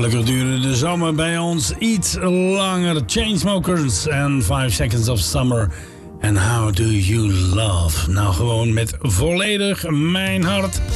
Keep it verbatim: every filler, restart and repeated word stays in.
Gelukkig duurde de zomer bij ons iets langer. Chainsmokers en five seconds of Summer. And How Do You Love? Nou, gewoon met volledig mijn hart.